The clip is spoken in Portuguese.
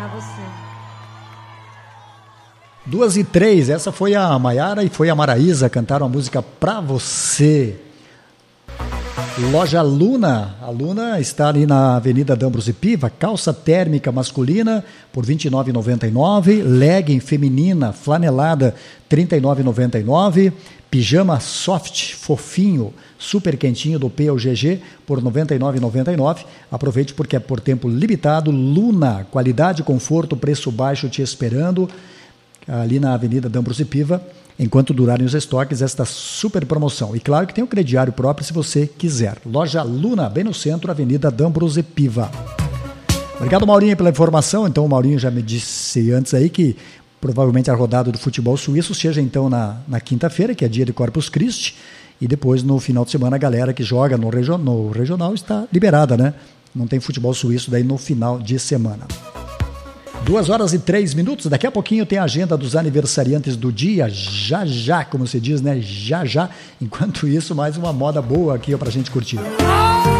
você. 2h03, essa foi a Maiara e foi a Maraísa, cantaram a música Pra Você. Loja Luna, a Luna está ali na Avenida D'Ambrosio Piva, calça térmica masculina por R$ 29,99, legging feminina flanelada R$ 39,99, pijama soft fofinho, super quentinho do P ao GG por R$ 99,99. Aproveite porque é por tempo limitado. Luna, qualidade, conforto, preço baixo te esperando ali na Avenida D'Ambrosio Piva, enquanto durarem os estoques, esta super promoção. E claro que tem o crediário próprio se você quiser. Loja Luna, bem no centro, Avenida D'Ambrosio Piva. Obrigado, Maurinho, pela informação. Então, o Maurinho já me disse antes aí que provavelmente a rodada do futebol suíço seja então na quinta-feira, que é dia de Corpus Christi, e depois no final de semana a galera que joga no regional está liberada, né? Não tem futebol suíço daí no final de semana. 2h03, daqui a pouquinho tem a agenda dos aniversariantes do dia, já, como se diz, né? Já. Enquanto isso, mais uma moda boa aqui pra gente curtir.